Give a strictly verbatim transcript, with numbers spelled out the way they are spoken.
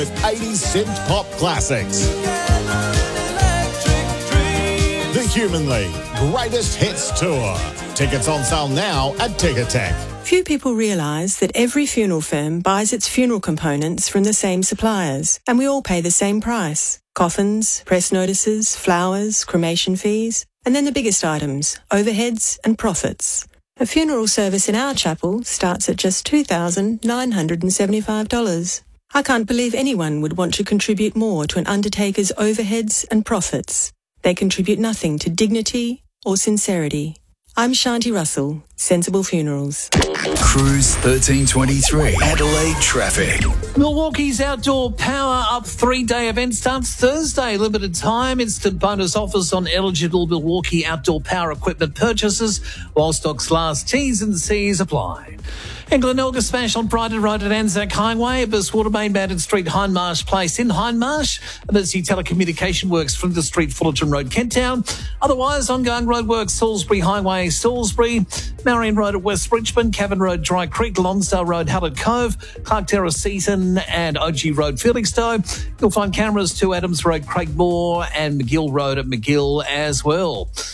with eighties synth pop classics. The Human League Greatest Hits Tour. Tickets on sale now at Ticketek. Few people realise that every funeral firm buys its funeral components from the same suppliers, and we all pay the same price. Coffins, press notices, flowers, cremation fees, and then the biggest items, overheads and profits. A funeral service in our chapel starts at just two thousand nine hundred seventy-five dollars. I can't believe anyone would want to contribute more to an undertaker's overheads and profits. They contribute nothing to dignity or sincerity. I'm Shanti Russell, Sensible Funerals. Cruise thirteen twenty-three, Adelaide traffic. Milwaukee's Outdoor Power Up three-day event starts Thursday. Limited time, instant bonus offers on eligible Milwaukee Outdoor Power equipment purchases while stocks last. T's and C's apply. And Glenelga smash on Brighton Road at Anzac Highway, Abyss Watermain Bandon Street, Hindmarsh Place in Hindmarsh. Emergency telecommunication works from the Street, Fullerton Road, Kent Town. Otherwise, ongoing roadworks, Salisbury Highway, Salisbury, Marion Road at West Richmond, Cavan Road, Dry Creek, Lonsdale Road, Hallett Cove, Clark Terrace, Seaton and O G Road, Felixstowe. You'll find cameras to Adams Road, Craigmore and McGill Road at McGill as well.